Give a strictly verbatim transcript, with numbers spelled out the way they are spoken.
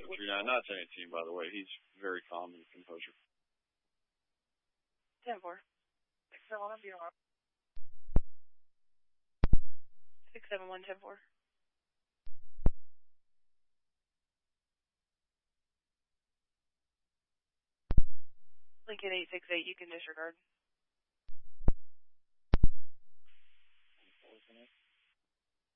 three nine, not ten eighteen, by the way. He's very calm and composure. ten four. six seven one, B R. six seven one, ten four. Lincoln eight six eight, you can disregard.